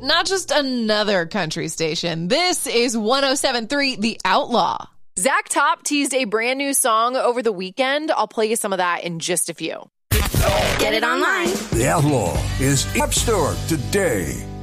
not just another country station. This is 107.3 The Outlaw. Zach Top teased a brand new song over the weekend. I'll play you some of that in just a few. Get it online. The Outlaw is App Store today.